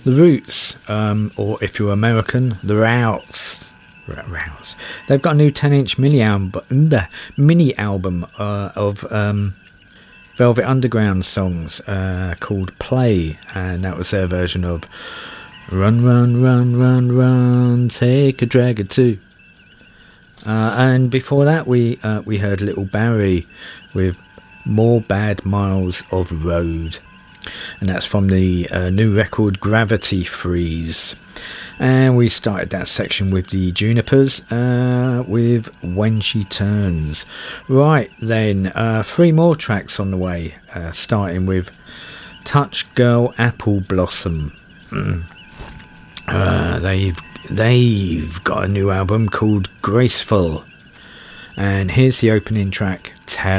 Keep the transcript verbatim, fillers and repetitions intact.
The Roots, um, or if you're American, The Routes. Routes. They've got a new ten-inch mini album, mini album uh, of um, Velvet Underground songs uh, called Play, and that was their version of Run, Run, Run, Run, Run, Take a Drag or Two. Uh, and before that, we uh, we heard Little Barry with More Bad Miles of Road, and that's from the uh, new record Gravity Freeze. And we started that section with the Junipers uh, with When She Turns. Right then, uh, three more tracks on the way, uh, starting with Touch Girl Apple Blossom. Mm. Uh, they've they've got a new album called Graceful, and here's the opening track, Tell.